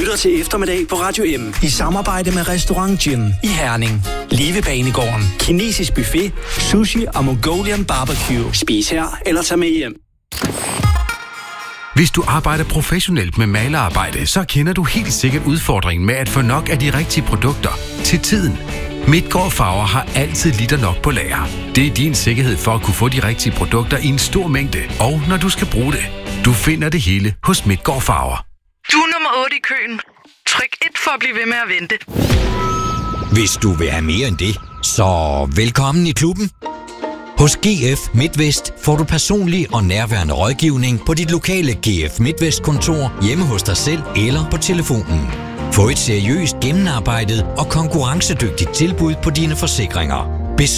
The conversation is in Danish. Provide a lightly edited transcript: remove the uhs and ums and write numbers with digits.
lytter til eftermiddag på Radio M i samarbejde med Restaurant Gin i Herning. Live Banegården, kinesisk buffet, sushi og Mongolian barbecue. Spis her eller tag med hjem. Hvis du arbejder professionelt med malerarbejde, så kender du helt sikkert udfordringen med at få nok af de rigtige produkter til tiden. Midtgaard Farver har altid liter nok på lager. Det er din sikkerhed for at kunne få de rigtige produkter i en stor mængde, og når du skal bruge det. Du finder det hele hos Midtgaard Farver. Du er nummer 8 i køen. Tryk 1 for at blive ved med at vente. Hvis du vil have mere end det, så velkommen i klubben. Hos GF MidtVest får du personlig og nærværende rådgivning på dit lokale GF MidtVest-kontor, hjemme hos dig selv eller på telefonen. Få et seriøst, gennemarbejdet og konkurrencedygtigt tilbud på dine forsikringer.